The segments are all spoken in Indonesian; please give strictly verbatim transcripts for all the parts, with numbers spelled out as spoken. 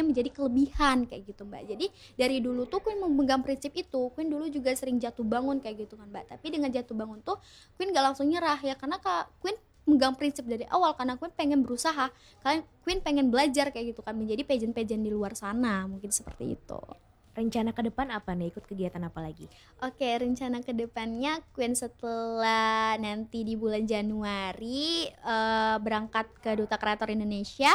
sebaiknya menjadi kelebihan kayak gitu Mbak. Jadi dari dulu tuh Queen memegang prinsip itu. Queen dulu juga sering jatuh bangun kayak gitu kan Mbak. Tapi dengan jatuh bangun tuh Queen gak langsung nyerah ya, karena Kak Queen megang prinsip dari awal, karena Queen pengen berusaha, kalian Queen pengen belajar kayak gitu kan, menjadi pageant-pageant di luar sana, mungkin seperti itu. Rencana ke depan apa nih? Ikut kegiatan apa lagi? Oke, rencana ke depannya Queen setelah nanti di bulan Januari uh, berangkat ke Duta Kreator Indonesia.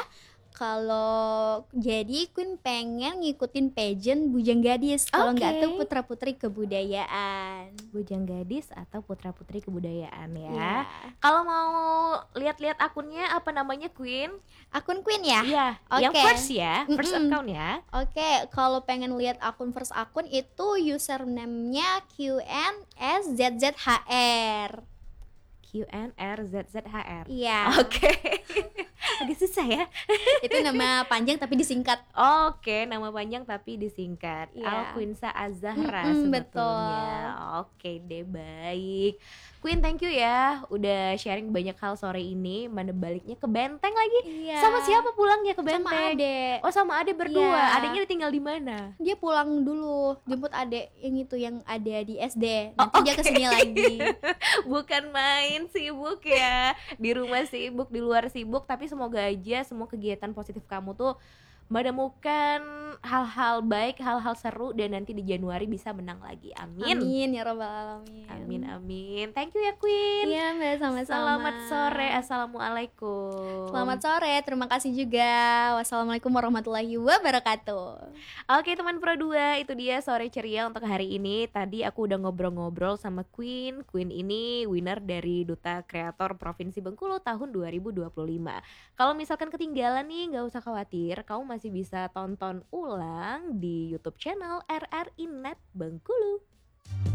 Kalau jadi Queen pengen ngikutin pageant Bujang Gadis, kalau Oke. nggak tuh Putra Putri Kebudayaan. Bujang Gadis atau Putra Putri Kebudayaan ya. Iya. Kalau mau lihat-lihat akunnya apa namanya Queen? Akun Queen ya? Iya, Oke. yang first ya, first Mm-mm. account ya. Oke, kalau pengen lihat akun first akun itu username-nya Q N S Z Z H R. Q N R Z Z H R. Iya. Oke. Agak susah ya. Itu nama panjang tapi disingkat. Oke, nama panjang tapi disingkat. Iya. Alquinsa Az-Zahra Mm-mm, sebetulnya. betul. Oke deh, baik. Queen, thank you ya udah sharing banyak hal sore ini. Mana baliknya ke Benteng lagi. Iya. Sama siapa pulangnya ke Benteng? Sama adek. Oh, sama adek berdua. Iya. Adeknya ditinggal di mana? Dia pulang dulu, jemput adek yang itu yang ada di S D. Oh, Nanti dia oke. kesini lagi. Bukan main sibuk ya. Di rumah sibuk, di luar sibuk. Tapi semoga aja semua kegiatan positif kamu tuh menemukan hal-hal baik, hal-hal seru, dan nanti di Januari bisa menang lagi. Amin. Amin ya robbal alamin. Amin amin. Thank you ya Queen. Iya Mbak, sama-sama. Selamat sore. Assalamualaikum. Selamat sore, terima kasih juga. Wassalamualaikum warahmatullahi wabarakatuh. Oke teman Pro dua, itu dia sore ceria untuk hari ini. Tadi aku udah ngobrol-ngobrol sama Queen. Queen ini winner dari Duta Kreator Provinsi Bengkulu tahun dua ribu dua puluh lima. Kalau misalkan ketinggalan nih, gak usah khawatir. Kamu masih bisa tonton ulang di YouTube channel R R I Net Bengkulu.